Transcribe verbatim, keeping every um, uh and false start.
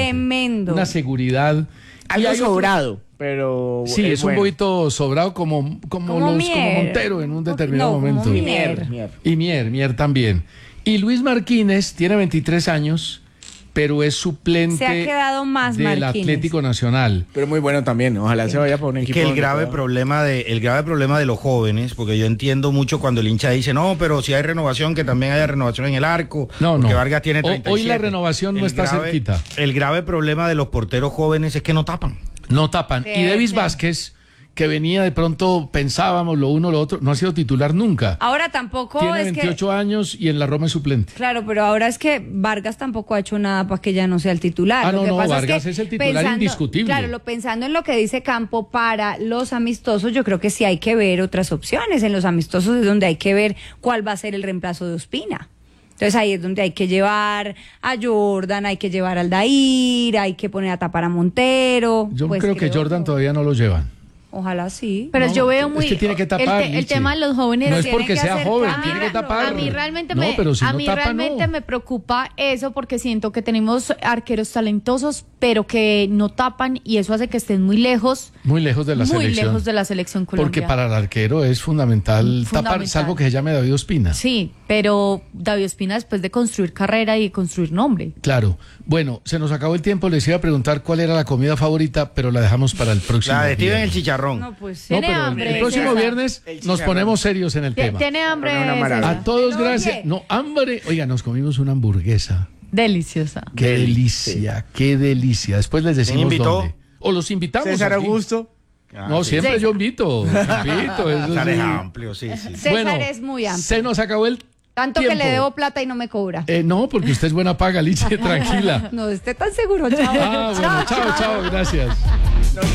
Tremendo. Una seguridad. Algo sobrado, pero sí, es, es bueno. Un poquito sobrado como, como, como, los, como Montero en un determinado no, momento. Como y Mier, Mier. Y Mier, Mier también. Y Luis Marquínez tiene veintitrés años, pero es suplente se ha quedado más del Marquínez. Atlético Nacional. Pero muy bueno también, ojalá sí. se vaya por un equipo. Que el grave pueda. problema de el grave problema de los jóvenes, porque yo entiendo mucho cuando el hincha dice, no, pero si hay renovación, que también haya renovación en el arco, no, porque no. Vargas tiene treinta y siete. Hoy la renovación no el está grave, cerquita. El grave problema de los porteros jóvenes es que no tapan. No tapan. Sí, y Davis sí. Vázquez, que venía de pronto, pensábamos lo uno, lo otro, no ha sido titular nunca. Ahora tampoco Tiene es veintiocho que... años y en la Roma es suplente. Claro, pero ahora es que Vargas tampoco ha hecho nada para que ya no sea el titular. Ah, lo no, que no, pasa Vargas es, que es el titular pensando, indiscutible. Claro, lo, pensando en lo que dice Campo para los amistosos, yo creo que sí hay que ver otras opciones. En los amistosos es donde hay que ver cuál va a ser el reemplazo de Ospina. Entonces ahí es donde hay que llevar a Jordan, hay que llevar al Dair, hay que poner a tapar a Montero. Yo pues creo que Jordan todavía no lo llevan. Ojalá sí. Pero No, yo veo muy... es que tiene que tapar, el, te- el Lichi. tema de los jóvenes... No es tienen porque que sea joven, acercarlo. tiene que tapar. A mí realmente, No, me, pero si a no mí tapa, realmente no. me preocupa eso porque siento que tenemos arqueros talentosos, pero que no tapan y eso hace que estén muy lejos, Muy lejos de la muy selección. lejos de la selección colombiana. Porque para el arquero es fundamental, Fundamental. tapar, salvo que se llame David Ospina. Sí, pero David Ospina después de construir carrera y construir nombre. Claro. Bueno, se nos acabó el tiempo. Les iba a preguntar cuál era la comida favorita, pero la dejamos para el próximo La de Steven el viernes. chicharrón. No, pues No, Tiene pero hambre, el próximo César. viernes El nos chicharrón. ponemos serios en el Tie- tema. Tiene hambre. Una maravilla. A todos, Oye. gracias. No, hambre. Oiga, nos comimos una hamburguesa. Deliciosa. Qué Deli, delicia, qué delicia. Después les decimos invitó? dónde. O los invitamos. César aquí. Augusto. Ah, No, sí. siempre César. yo invito. invito eso César sí. es amplio, sí, sí. César Bueno, es muy amplio. Se nos acabó el Tanto tiempo. que le debo plata y no me cobra. Eh, no, porque usted es buena paga, Lichi, tranquila. No esté tan seguro, chao. Ah, bueno, chao, chao, gracias.